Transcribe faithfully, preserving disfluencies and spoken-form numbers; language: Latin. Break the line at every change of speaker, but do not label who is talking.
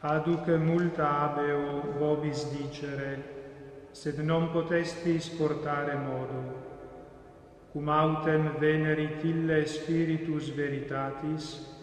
Aduc multa habeo vobis dicere, sed non potestis portare modo. Cum autem venerit ille spiritus veritatis,